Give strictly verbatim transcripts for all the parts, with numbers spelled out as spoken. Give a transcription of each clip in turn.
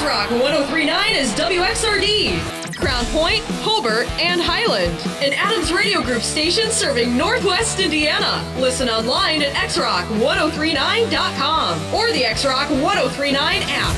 X-Rock one oh three point nine is W X R D, Crown Point, Hobart, and Highland. An Adams Radio Group station serving Northwest Indiana. Listen online at x rock ten thirty-nine dot com or the X-Rock ten thirty-nine app.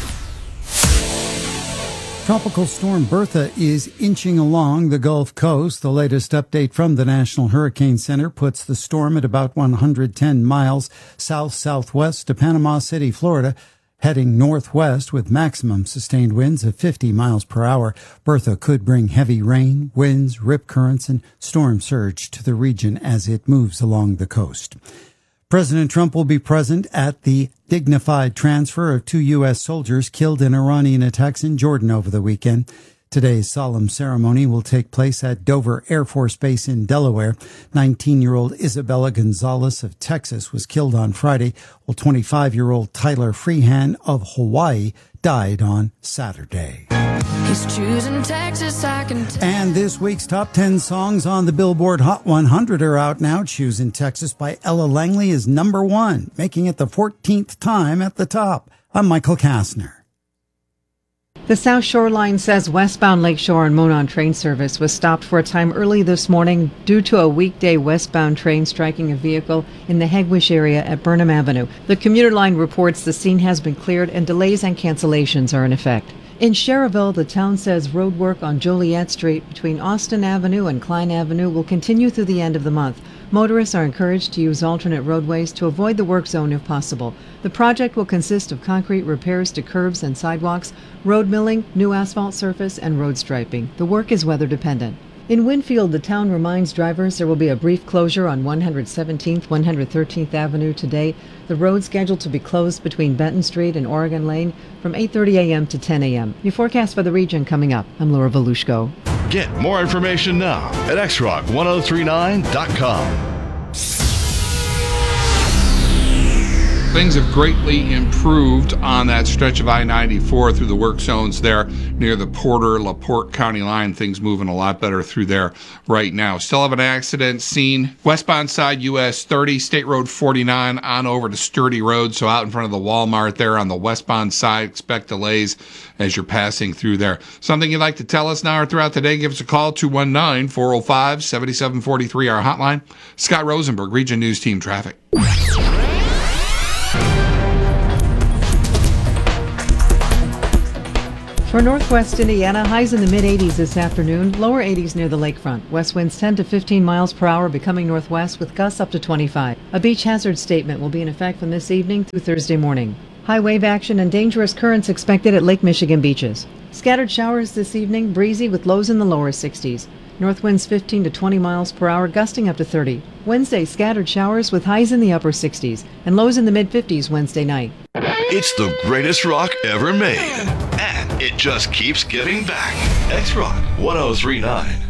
Tropical storm Bertha is inching along the Gulf Coast. The latest update from the National Hurricane Center puts the storm at about one hundred ten miles south-southwest to Panama City, Florida, heading northwest with maximum sustained winds of fifty miles per hour. Bertha could bring heavy rain, winds, rip currents, and storm surge to the region as it moves along the coast. President Trump will be present at the dignified transfer of two U S soldiers killed in Iranian attacks in Jordan over the weekend. Today's solemn ceremony will take place at Dover Air Force Base in Delaware. nineteen-year-old Isabella Gonzalez of Texas was killed on Friday, while twenty-five-year-old Tyler Freehan of Hawaii died on Saturday. He's choosing Texas, I can tell. And this week's top ten songs on the Billboard Hot one hundred are out now. Choosing Texas by Ella Langley is number one, making it the fourteenth time at the top. I'm Michael Kastner. The South Shore Line says westbound Lakeshore and Monon train service was stopped for a time early this morning due to a weekday westbound train striking a vehicle in the Hegwish area at Burnham Avenue. The commuter line reports the scene has been cleared and delays and cancellations are in effect. In Cherville, the town says road work on Joliet Street between Austin Avenue and Klein Avenue will continue through the end of the month. Motorists are encouraged to use alternate roadways to avoid the work zone if possible. The project will consist of concrete repairs to curbs and sidewalks, road milling, new asphalt surface, and road striping. The work is weather dependent. In Winfield, the town reminds drivers there will be a brief closure on one hundred seventeenth, one hundred thirteenth Avenue today. The road scheduled to be closed between Benton Street and Oregon Lane from eight thirty a.m. to ten a.m. Your forecast for the region coming up. I'm Laura Volushko. Get more information now at x rock ten thirty-nine dot com. Things have greatly improved on that stretch of I ninety-four through the work zones there near the Porter-LaPorte County line. Things moving a lot better through there right now. Still have an accident scene. Westbound side U S thirty, State Road forty-nine on over to Sturdy Road. So out in front of the Walmart there on the westbound side. Expect delays as you're passing through there. Something you'd like to tell us now or throughout the day, give us a call, two one nine, four oh five, seven seven four three, our hotline. Scott Rosenberg, Region News Team Traffic. For northwest Indiana, highs in the mid-eighties this afternoon, lower eighties near the lakefront. West winds ten to fifteen miles per hour becoming northwest with gusts up to twenty-five. A beach hazard statement will be in effect from this evening through Thursday morning. High wave action and dangerous currents expected at Lake Michigan beaches. Scattered showers this evening, breezy with lows in the lower sixties. North winds fifteen to twenty miles per hour, gusting up to thirty. Wednesday, scattered showers with highs in the upper sixties and lows in the mid-fifties Wednesday night. It's the greatest rock ever made, and it just keeps giving back. X-Rock ten thirty-nine.